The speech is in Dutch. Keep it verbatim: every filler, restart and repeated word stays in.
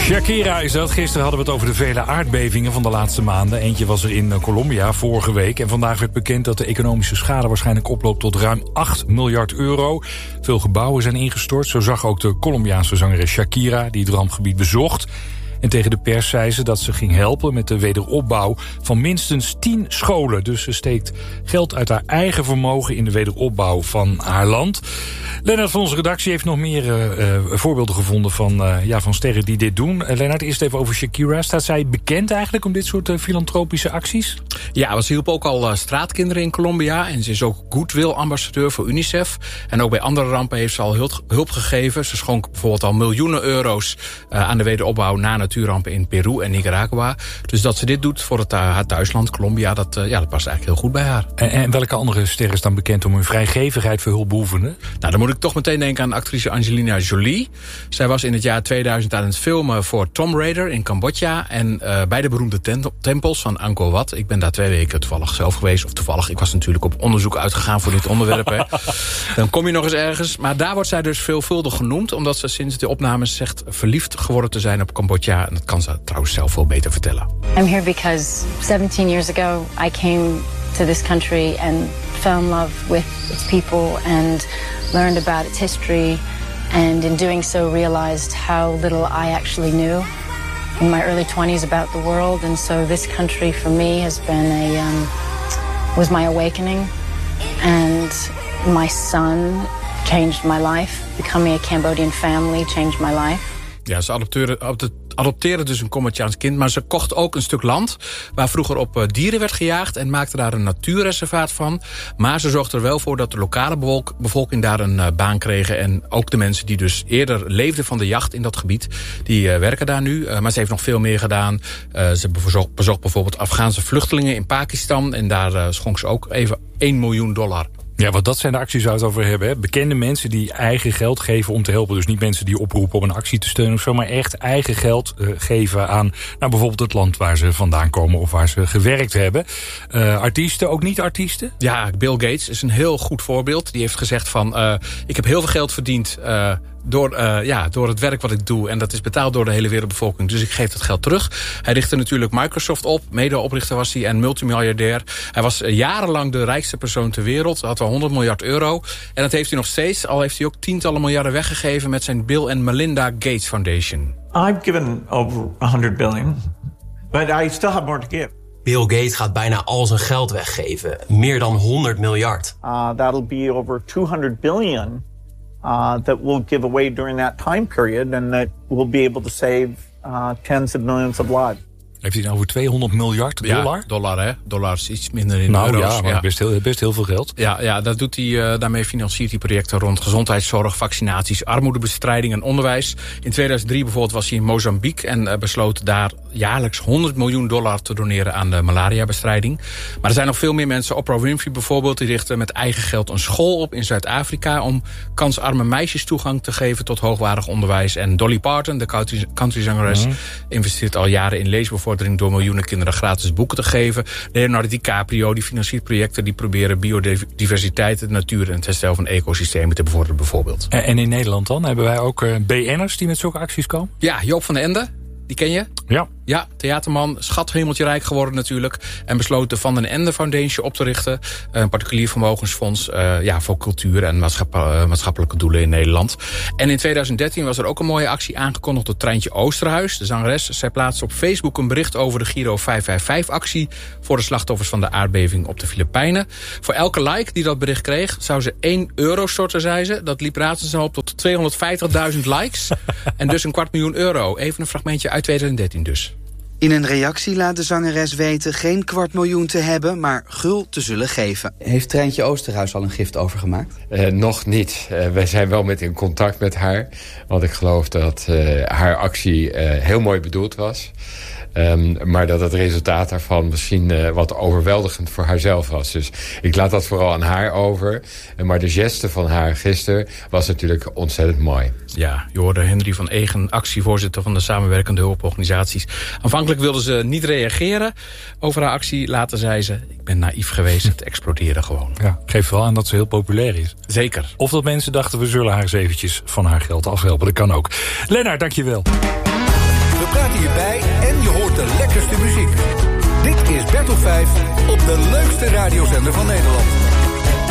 Shakira is dat. Gisteren hadden we het over de vele aardbevingen van de laatste maanden. Eentje was er in Colombia vorige week. En vandaag werd bekend dat de economische schade waarschijnlijk oploopt tot ruim acht miljard euro. Veel gebouwen zijn ingestort. Zo zag ook de Colombiaanse zangeres Shakira, die het rampgebied bezocht. En tegen de pers zei ze dat ze ging helpen met de wederopbouw van minstens tien scholen. Dus ze steekt geld uit haar eigen vermogen in de wederopbouw van haar land. Lennart van onze redactie heeft nog meer uh, uh, voorbeelden gevonden van, uh, ja, van sterren die dit doen. Uh, Lennart, eerst even over Shakira. Staat zij bekend eigenlijk om dit soort uh, filantropische acties? Ja, ze hielp ook al uh, straatkinderen in Colombia. En ze is ook goodwill-ambassadeur voor UNICEF. En ook bij andere rampen heeft ze al hulp, hulp gegeven. Ze schonk bijvoorbeeld al miljoenen euro's uh, aan de wederopbouw na natuurrampen in Peru en Nicaragua. Dus dat ze dit doet voor het, uh, haar thuisland, Colombia, dat, uh, ja, dat past eigenlijk heel goed bij haar. En, en welke andere sterren is dan bekend om hun vrijgevigheid voor hulpbehoevenden? Nou, dan moet ik toch meteen denken aan actrice Angelina Jolie. Zij was in het jaar tweeduizend aan het filmen voor Tomb Raider in Cambodja. En uh, bij de beroemde ten- tempels van Angkor Wat. Ik ben daar twee weken toevallig zelf geweest. Of toevallig, ik was natuurlijk op onderzoek uitgegaan voor dit onderwerp. Hè. Dan kom je nog eens ergens. Maar daar wordt zij dus veelvuldig genoemd. Omdat ze sinds de opnames zegt verliefd geworden te zijn op Cambodja. En dat kan ze trouwens zelf veel beter vertellen. I'm here because seventeen years ago I came to this country and fell in love with its people and learned about its history. And in doing so realized how little I actually knew in my early twenties about the world. And so this country for me has been a, um, was my awakening. And my son changed my life. Becoming a Cambodian family changed my life. Ja, ze adopteren, adopteren dus een Cambodjaans kind, maar ze kocht ook een stuk land waar vroeger op dieren werd gejaagd en maakte daar een natuurreservaat van. Maar ze zorgde er wel voor dat de lokale bevolking daar een uh, baan kregen. En ook de mensen die dus eerder leefden van de jacht in dat gebied, die uh, werken daar nu. Uh, maar ze heeft nog veel meer gedaan. Uh, ze bezocht, bezocht bijvoorbeeld Afghaanse vluchtelingen in Pakistan en daar uh, schonk ze ook even één miljoen dollar. Ja, want dat zijn de acties waar we het over hebben. Hè? Bekende mensen die eigen geld geven om te helpen. Dus niet mensen die oproepen om een actie te steunen of zo, maar echt eigen geld uh, geven aan nou, bijvoorbeeld het land waar ze vandaan komen of waar ze gewerkt hebben. Uh, artiesten, ook niet artiesten? Ja, Bill Gates is een heel goed voorbeeld. Die heeft gezegd van, uh, ik heb heel veel geld verdiend uh, door, uh, ja, door het werk wat ik doe. En dat is betaald door de hele wereldbevolking. Dus ik geef dat geld terug. Hij richtte natuurlijk Microsoft op. Mede-oprichter was hij en multimiljardair. Hij was uh, jarenlang de rijkste persoon ter wereld. Hij had wel honderd miljard euro. En dat heeft hij nog steeds. Al heeft hij ook tientallen miljarden weggegeven met zijn Bill and Melinda Gates Foundation. I've given over honderd billion. But I still have more to give. Bill Gates gaat bijna al zijn geld weggeven. Meer dan honderd miljard. Uh, that'll be over two-hundred billion uh, that we'll give away during that time period. And that we'll be able to save uh, tens of millions of lives. Heeft hij nou over tweehonderd miljard dollar? Ja, dollar hè. Dollar is iets minder in nou, euro's. Ja, maar ja. Best, heel, best heel veel geld. Ja, ja dat doet hij, uh, daarmee financiert hij projecten rond gezondheidszorg, vaccinaties, armoedebestrijding en onderwijs. In tweeduizend drie bijvoorbeeld was hij in Mozambique en uh, besloot daar jaarlijks honderd miljoen dollar te doneren aan de malariabestrijding. Maar er zijn nog veel meer mensen. Oprah Winfrey bijvoorbeeld, die richtte met eigen geld een school op in Zuid-Afrika om kansarme meisjes toegang te geven tot hoogwaardig onderwijs. En Dolly Parton, de country, countryzangeres, mm-hmm. investeert al jaren in leesbevordering door miljoenen kinderen gratis boeken te geven. Leonardo DiCaprio die financiert projecten die proberen biodiversiteit, de natuur en het herstel van ecosystemen te bevorderen bijvoorbeeld. En in Nederland dan? Hebben wij ook uh, B N'ers die met zulke acties komen? Ja, Joop van den Ende. Die ken je? Ja. Ja, theaterman, schat hemeltje rijk geworden natuurlijk. En besloot de Van den Ende Foundation op te richten. Een particulier vermogensfonds uh, ja, voor cultuur en maatschapp, uh, maatschappelijke doelen in Nederland. En in tweeduizend dertien was er ook een mooie actie aangekondigd door Treintje Oosterhuis, de zangeres. Zij plaatste op Facebook een bericht over de Giro vijf vijf vijf actie voor de slachtoffers van de aardbeving op de Filipijnen. Voor elke like die dat bericht kreeg, zou ze één euro storten, zei ze. Dat liep razendsnel op tot tweehonderdvijftigduizend likes. En dus een kwart miljoen euro. Even een fragmentje uit tweeduizend dertien dus. In een reactie laat de zangeres weten geen kwart miljoen te hebben, maar gul te zullen geven. Heeft Treintje Oosterhuis al een gift overgemaakt? Uh, nog niet. Uh, wij zijn wel met in contact met haar. Want ik geloof dat uh, haar actie uh, heel mooi bedoeld was. Um, maar dat het resultaat daarvan misschien uh, wat overweldigend voor haarzelf was. Dus ik laat dat vooral aan haar over. Uh, maar de geste van haar gisteren was natuurlijk ontzettend mooi. Ja, je hoorde Henry van Egen, actievoorzitter van de samenwerkende hulporganisaties. Aanvankelijk wilde ze niet reageren over haar actie. Later zei ze, ik ben naïef geweest, het explodeerde gewoon. Ja, geeft wel aan dat ze heel populair is. Zeker. Of dat mensen dachten, we zullen haar eens eventjes van haar geld afhelpen. Dat kan ook. Lennart, dankjewel. half vijf op de leukste radiozender van Nederland.